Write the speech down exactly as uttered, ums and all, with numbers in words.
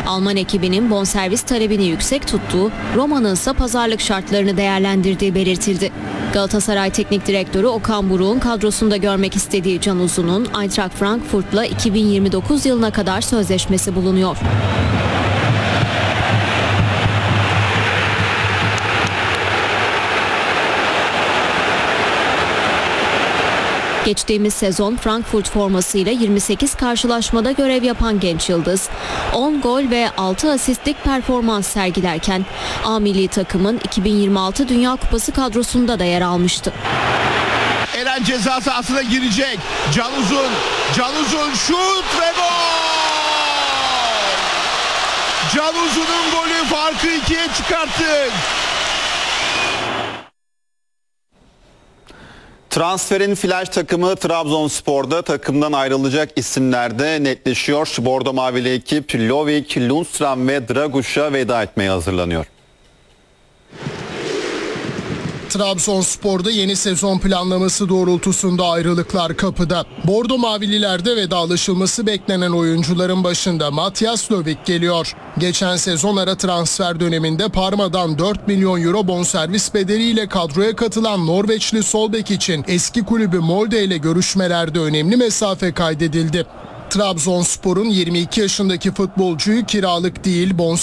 Alman ekibinin bonservis talebini yüksek tuttuğu, Roma'nın ise pazarlık şartlarını değerlendirdiği belirtildi. Galatasaray Teknik Direktörü Okan Buruk'un kadrosunda görmek istediği Can Uzun'un Eintracht Frankfurt'la iki bin yirmi dokuz yılına kadar sözleşmesi bulunuyor. Geçtiğimiz sezon Frankfurt formasıyla yirmi sekiz karşılaşmada görev yapan genç yıldız, on gol ve altı asistlik performans sergilerken A milli takımın iki bin yirmi altı Dünya Kupası kadrosunda da yer almıştı. Eren ceza sahasına girecek. Can Uzun, Can Uzun şut ve gol! Can Uzun'un golü farkı ikiye çıkarttı. Transferin flash takımı Trabzonspor'da takımdan ayrılacak isimler de netleşiyor. Bordo Mavili ekip Lovik, Lundstram ve Draguş'a veda etmeye hazırlanıyor. Trabzonspor'da yeni sezon planlaması doğrultusunda ayrılıklar kapıda. Bordo Mavililerde vedalaşılması beklenen oyuncuların başında Matias Lovik geliyor. Geçen sezon ara transfer döneminde Parma'dan dört milyon euro bonservis bedeliyle kadroya katılan Norveçli sol bek için eski kulübü Molde ile görüşmelerde önemli mesafe kaydedildi. Trabzonspor'un yirmi iki yaşındaki futbolcuyu kiralık değil bonservis